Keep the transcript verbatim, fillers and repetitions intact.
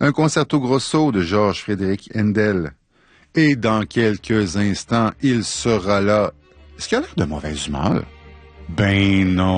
un concerto grosso de Georges Frédéric Handel. Et dans quelques instants, il sera là. Est-ce qu'il a l'air de mauvaise humeur? Ben non.